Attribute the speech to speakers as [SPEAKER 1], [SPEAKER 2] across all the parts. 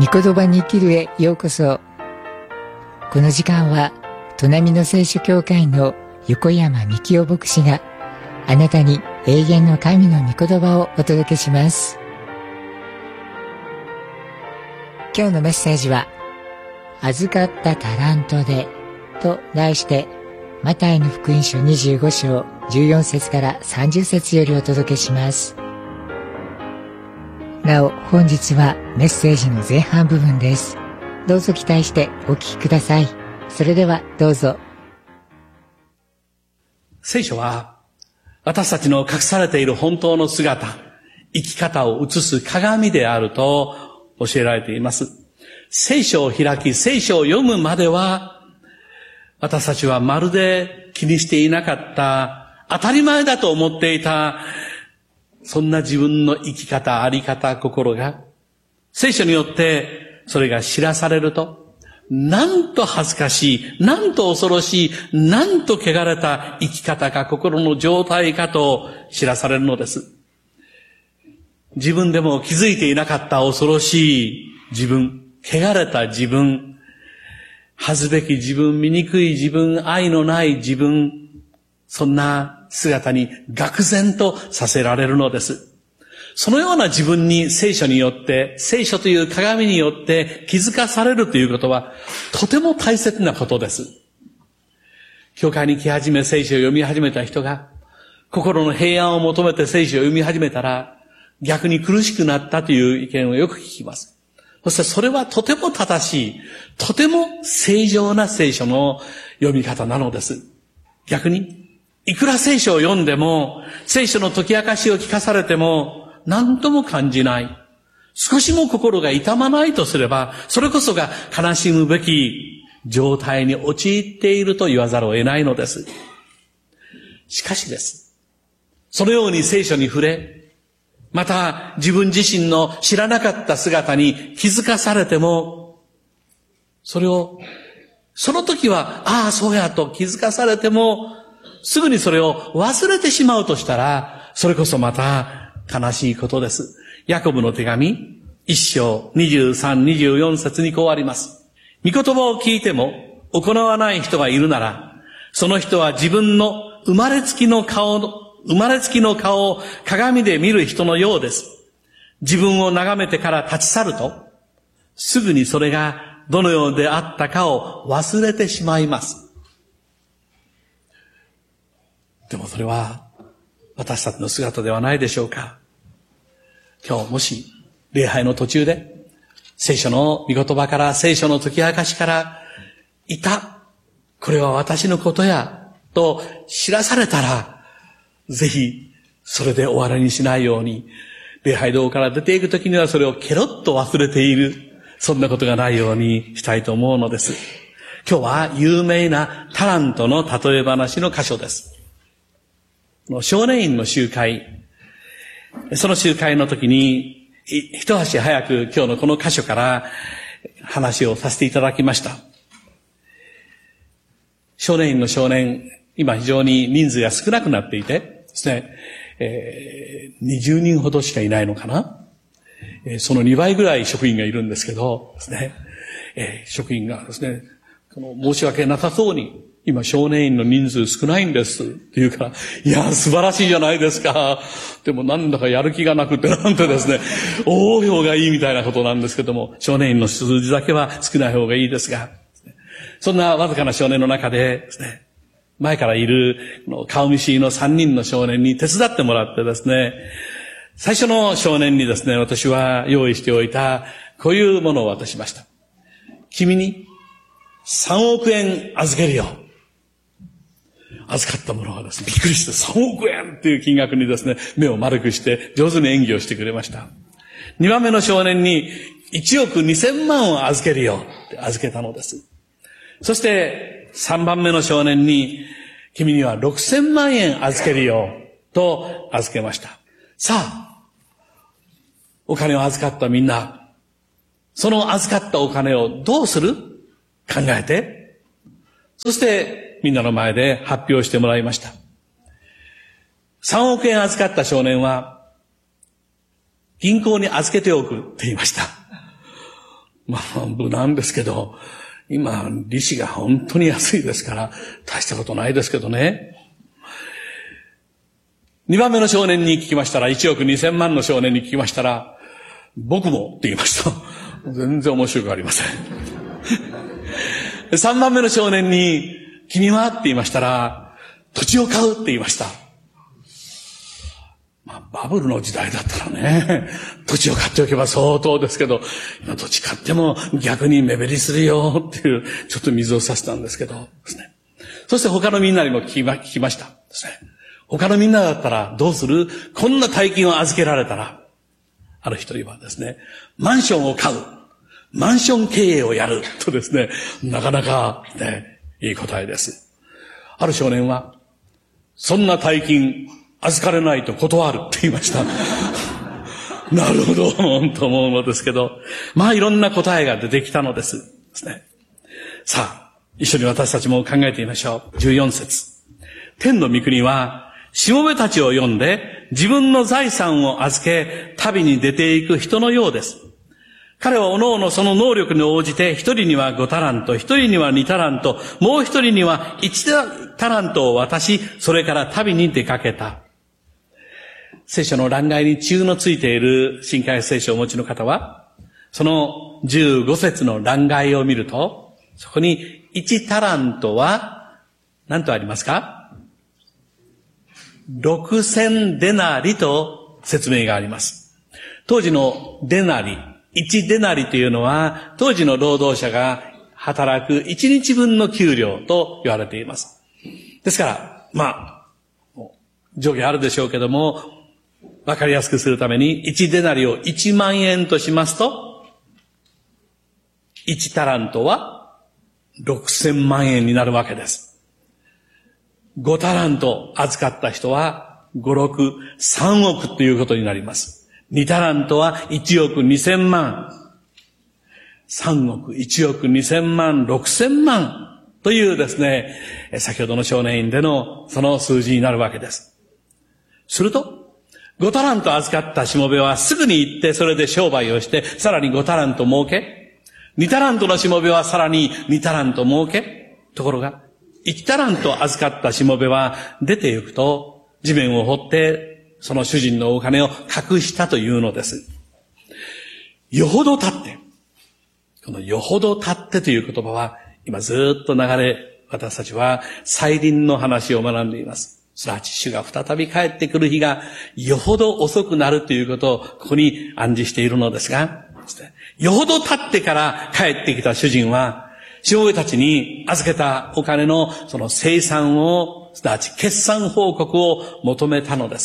[SPEAKER 1] 御言葉に生きるへようこそ。この時間は砺波の聖書教会の横山幹夫牧師があなたに永遠の神の御言葉をお届けします。今日のメッセージは預かったタラントでと題して、マタイの福音書25章14節から30節よりお届けします。なお本日はメッセージの前半部分です。どうぞ期待してお聞きください。それではどうぞ。
[SPEAKER 2] 聖書は私たちの隠されている本当の姿、生き方を映す鏡であると教えられています。聖書を開き、聖書を読むまでは、私たちはまるで気にしていなかった、当たり前だと思っていた、そんな自分の生き方、あり方、心が、聖書によってそれが知らされると、なんと恥ずかしい、なんと恐ろしい、なんと汚れた生き方か心の状態かと知らされるのです。自分でも気づいていなかった恐ろしい自分、汚れた自分、恥ずべき自分、醜い自分、愛のない自分、そんな姿に愕然とさせられるのです。そのような自分に聖書によって、聖書という鏡によって気づかされるということは、とても大切なことです。教会に来始め聖書を読み始めた人が、心の平安を求めて聖書を読み始めたら、逆に苦しくなったという意見をよく聞きます。そしてそれはとても正しい、とても正常な聖書の読み方なのです。逆に、いくら聖書を読んでも、聖書の解き明かしを聞かされても、何とも感じない。少しも心が痛まないとすれば、それこそが悲しむべき状態に陥っていると言わざるを得ないのです。しかしです。そのように聖書に触れ、また自分自身の知らなかった姿に気づかされても、その時は、ああ、そうやと気づかされても、すぐにそれを忘れてしまうとしたら、それこそまた悲しいことです。ヤコブの手紙、1章23、24節にこうあります。御言葉を聞いても行わない人がいるなら、その人は自分の生まれつきの顔を鏡で見る人のようです。自分を眺めてから立ち去ると、すぐにそれがどのようであったかを忘れてしまいます。でもそれは私たちの姿ではないでしょうか。今日もし礼拝の途中で聖書の御言葉から聖書の解き明かしからこれは私のことやと知らされたら、ぜひそれで終わりにしないように、礼拝堂から出ていくときにはそれをケロッと忘れている、そんなことがないようにしたいと思うのです。今日は有名なタラントの例え話の箇所です。少年院の集会、その集会の時に一足早く今日のこの箇所から話をさせていただきました。少年院の少年、今非常に人数が少なくなっていてですね、20人ほどしかいないのかな。その2倍ぐらい職員がいるんですけどですね、職員がですね、申し訳なさそうに、今少年院の人数少ないんですって言うから、いや素晴らしいじゃないですか。でもなんだかやる気がなくてなんてですね、多い方がいいみたいなことなんですけども、少年院の数字だけは少ない方がいいですが、そんなわずかな少年の中でですね、前からいる顔見知りの3人の少年に手伝ってもらってですね、最初の少年にですね、私は用意しておいたこういうものを渡しました。君に3億円預けるよ。預かったものはですね、びっくりして3億円っていう金額にですね、目を丸くして上手に演技をしてくれました。2番目の少年に1億2000万を預けるよって預けたのです。そして3番目の少年に、君には6000万円預けるよと預けました。さあ、お金を預かったみんな、その預かったお金をどうする？考えて。そしてみんなの前で発表してもらいました。3億円預かった少年は、銀行に預けておくって言いました。 無難ですけど、今、利子が本当に安いですから、大したことないですけどね。2番目の少年に聞きましたら、1億2000万の少年に聞きましたら、僕もって言いました。全然面白くありません。3番目の少年に、君はって言いましたら、土地を買うって言いました。バブルの時代だったらね、土地を買っておけば相当ですけど、今土地買っても逆に目減りするよっていう、ちょっと水を差したんですけどですね。そして他のみんなにも聞きましたですね。他のみんなだったらどうする？こんな大金を預けられたら、ある一人はですね、マンションを買う。マンション経営をやるとですね、なかなかね、いい答えです。ある少年は、そんな大金預かれないと断るって言いました。なるほど、と思うのですけど、いろんな答えが出てきたのですね。さあ、一緒に私たちも考えてみましょう。14節。天の御国は、しもべたちを呼んで、自分の財産を預け、旅に出ていく人のようです。彼はおのおのその能力に応じて、一人には5タラント、一人には2タラント、もう一人には1タラントを渡し、それから旅に出かけた。聖書の欄外に注のついている新海聖書をお持ちの方は、その15節の欄外を見ると、そこに1タラントは何とありますか？6000デナリと説明があります。当時のデナリ、1デナリというのは、当時の労働者が働く1日分の給料と言われています。ですから、上下あるでしょうけども、わかりやすくするために、1デナリを1万円としますと、1タラントは6000万円になるわけです。5タラント預かった人は5、6、3億ということになります。2タラントは1億2000万。3億、1億2000万、6000万というですね、先ほどの少年院でのその数字になるわけです。すると、5タラント預かったしもべはすぐに行ってそれで商売をして、さらに5タラント儲け、2タラントのしもべはさらに2タラント儲け、ところが、1タラント預かったしもべは出て行くと地面を掘ってその主人のお金を隠したというのです。よほど経って、このよほど経ってという言葉は今ずっと流れ、私たちは再臨の話を学んでいます。すなわち主が再び帰ってくる日がよほど遅くなるということをここに暗示しているのですが、よほど経ってから帰ってきた主人はしもべたちに預けたお金のその清算を、すなわち決算報告を求めたのです。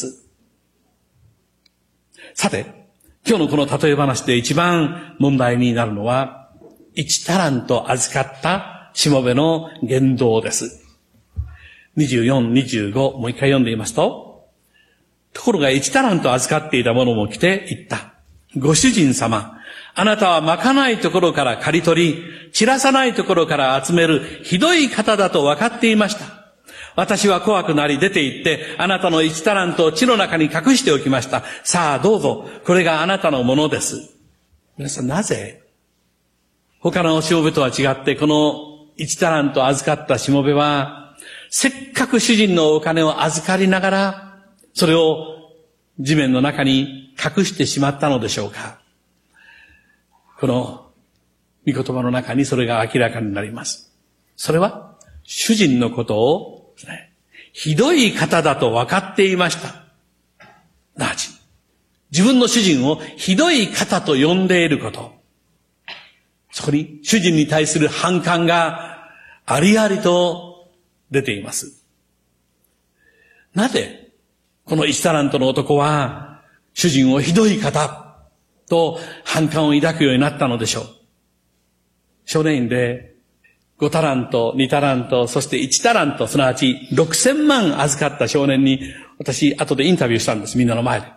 [SPEAKER 2] さて、今日のこの例え話で一番問題になるのは、1タラント預かったしもべの言動です。24、25、もう一回読んでみますと、ところが1タラント預かっていた者も来て言った。ご主人様、あなたはまかないところから刈り取り、散らさないところから集めるひどい方だと分かっていました。私は怖くなり出て行って、あなたの1タラントを地の中に隠しておきました。さあどうぞ、これがあなたのものです。皆さんなぜ、他のしもべとは違って、この1タラント預かったしもべは、せっかく主人のお金を預かりながら、それを地面の中に隠してしまったのでしょうか。この御言葉の中にそれが明らかになります。それは主人のことを、ひどい方だと分かっていました。なわち、自分の主人をひどい方と呼んでいること。そこに主人に対する反感がありありと出ています。なぜこの1タラントの男は主人をひどい方と反感を抱くようになったのでしょう。少年院で5タラント、2タラント、そして1タラント、すなわち6000万預かった少年に私後でインタビューしたんです、みんなの前で。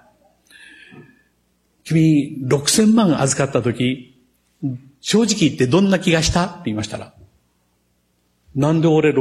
[SPEAKER 2] 君6000万預かった時、正直言ってどんな気がしたって言いましたら、なんで俺